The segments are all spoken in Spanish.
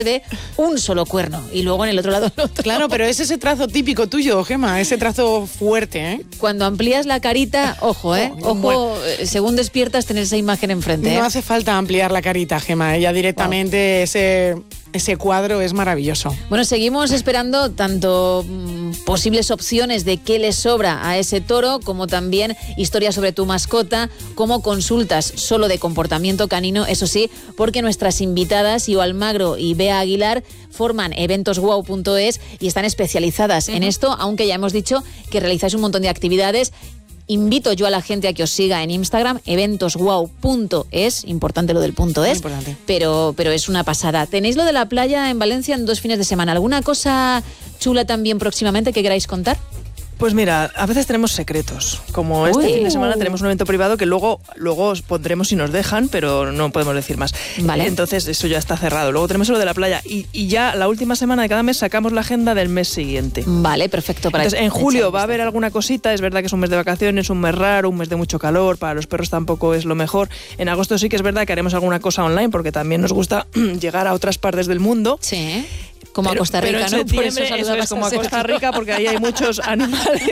de un solo cuerno y luego en el otro lado el otro. Claro, pero es ese trazo típico tuyo, Gemma, ese trazo fuerte, ¿eh? Cuando amplías la carita, ojo, ojo, según despiertas tener esa imagen enfrente. No hace falta ampliar la carita, Gemma, ya directamente ese cuadro es maravilloso. Bueno, seguimos esperando tanto posibles opciones de qué le sobra a ese toro, como también historias sobre tu mascota, como consultas solo de comportamiento canino, eso sí, porque nuestras invitadas, Io Almagro y Bea Aguilar, forman eventoswow.es y están especializadas en esto, aunque ya hemos dicho que realizáis un montón de actividades. Invito yo a la gente a que os siga en Instagram, eventoswow.es, importante lo del punto es, pero es una pasada. Tenéis lo de la playa en Valencia en 2 fines de semana. ¿Alguna cosa chula también próximamente que queráis contar? Pues mira, a veces tenemos secretos. Como este fin de semana tenemos un evento privado que luego os pondremos si nos dejan, pero no podemos decir más. Vale. Entonces eso ya está cerrado. Luego tenemos lo de la playa y ya la última semana de cada mes sacamos la agenda del mes siguiente. Vale, perfecto. Entonces en julio va a haber alguna cosita. Es verdad que es un mes de vacaciones, un mes raro, un mes de mucho calor. Para los perros tampoco es lo mejor. En agosto sí que es verdad que haremos alguna cosa online porque también nos gusta llegar a otras partes del mundo. Sí. Como a Costa Rica, pero en ¿no? Por eso es como a Costa Rica, porque ahí hay muchos animales.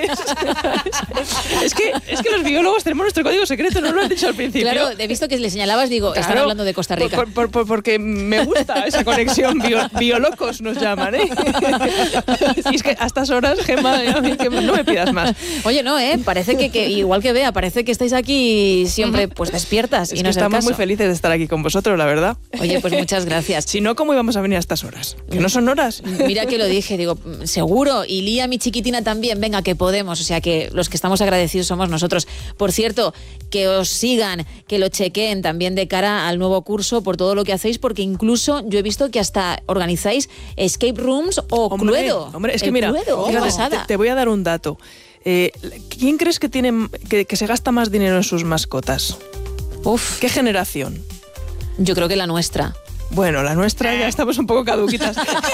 es que los biólogos tenemos nuestro código secreto, no lo has dicho al principio. Claro, he visto que le señalabas, digo, claro, están hablando de Costa Rica. Porque me gusta esa conexión, biolocos nos llaman, ¿eh? Y es que a estas horas, Gemma, no me pidas más. Oye, no, parece que igual que Bea, parece que estáis aquí siempre pues despiertas. Es y no que es el estamos caso. muy felices de estar aquí con vosotros, la verdad. Oye, pues muchas gracias. Si no, ¿cómo íbamos a venir a estas horas? Que no son horas. Mira que lo dije, digo, seguro. Y Lía, mi chiquitina, también, venga, que podemos. O sea, que los que estamos agradecidos somos nosotros. Por cierto, que os sigan, que lo chequeen también de cara al nuevo curso por todo lo que hacéis, porque incluso yo he visto que hasta organizáis escape rooms o Cluedo. Hombre, es que mira, te voy a dar un dato. ¿Quién crees que se gasta más dinero en sus mascotas? Uf. ¿Qué generación? Yo creo que la nuestra. Bueno, la nuestra ya estamos un poco caduquitas.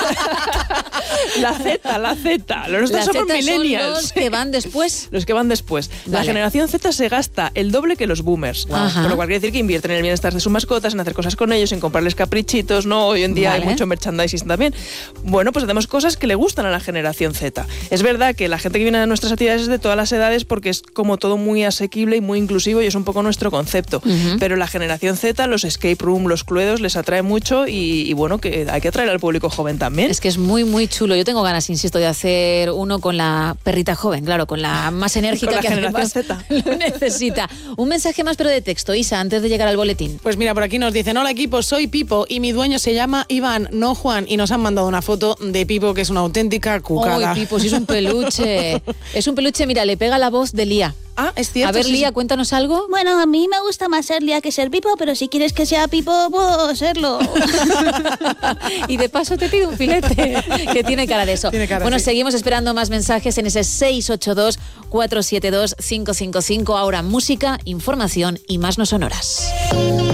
La Z. Los nuestros somos millennials. Son los que van después. Los que van después. Vale. La generación Z se gasta el doble que los boomers. Por lo cual quiere decir que invierten en el bienestar de sus mascotas, en hacer cosas con ellos, en comprarles caprichitos, ¿no? Hoy en día hay mucho merchandising también. Bueno, pues hacemos cosas que le gustan a la generación Z. Es verdad que la gente que viene a nuestras actividades es de todas las edades porque es como todo muy asequible y muy inclusivo y es un poco nuestro concepto. Pero la generación Z, los escape room, los cluedos, les atrae mucho y bueno, que hay que atraer al público joven también. Es que es muy, muy chulo. Yo tengo ganas, insisto, de hacer uno con la perrita joven, claro, con la más enérgica con la que generación Z lo necesita. Un mensaje más, pero de texto, Isa, antes de llegar al boletín. Pues mira, por aquí nos dicen: hola equipo, soy Pipo y mi dueño se llama Iván, no Juan, y nos han mandado una foto de Pipo que es una auténtica cucada. ¡Ay, Pipo, si es un peluche! Es un peluche, mira, le pega la voz de Lía. Ah, es cierto. A ver, Lía, cuéntanos algo. Bueno, a mí me gusta más ser Lía que ser Pipo, pero si quieres que sea Pipo, puedo serlo. Y de paso te pido un filete, que tiene cara de eso. Bueno, seguimos esperando más mensajes en ese 682-472-555. Ahora música, información y más no sonoras.